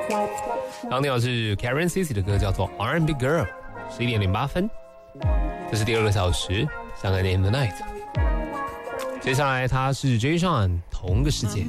刚听到是 Karen Cici 的歌，叫做 R&B Girl， 11:08。这是第2个小时，香港 In the Night。接下来他是 Jay Sean， 同个世界。